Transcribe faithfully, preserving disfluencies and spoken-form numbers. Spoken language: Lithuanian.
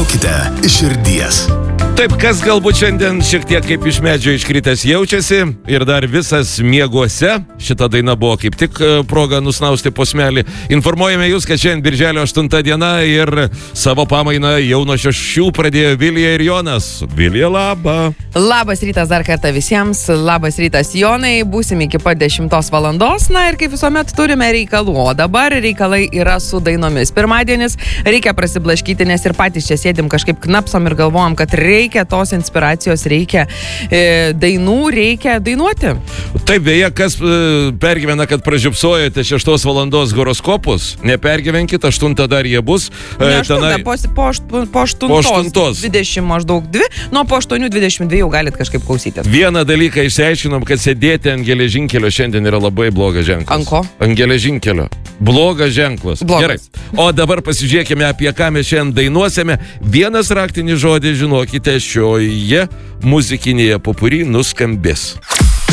dainuokite iš širdies. Taip, kas galbūt šiandien šiek tiek kaip iš medžio iškritęs jaučiasi ir dar visas mieguose, šita daina buvo kaip tik proga nusnausti posmelį. Informuojame jūs, kad šiandien birželio aštunta diena ir savo pamainą jau nuo šešių pradėjo Vilija ir Jonas. Vilija, laba. Labas rytas dar kartą visiems, labas rytas Jonai, būsim iki pat dešimtos valandos, na ir kaip visuomet turime reikalų, o dabar reikalai yra su dainomis. Pirmadienis, reikia prasiblaškyti, nes ir patys čia sėdim kažkaip knapsom ir galvojam, kad reikia tos inspiracijos, reikia e, dainų, reikia dainuoti. Taip, beje, kas e, pergyvena, kad pražiopsojate šeštos valandos horoskopus, nepergyvenkit, aštuntą dar jie bus. E, ne aštuntą, tenai... po, po, po aštuntos, dvidešimt maždaug dvi, nuo po aštuonių dvidešimt dvi jau galit kažkaip klausytis. Vieną dalyką išsiaiškinom, kad sėdėti ant geležinkelio šiandien yra labai blogas ženklas. Ant ko? Ant geležinkelio. Blogas ženklas. Blogas. Gerai. O dabar pasižiūrėkime, apie ką mes šiandien dainuosime. Vienas raktinis žodis, žinokite, šioje muzikinėje popuri nuskambės.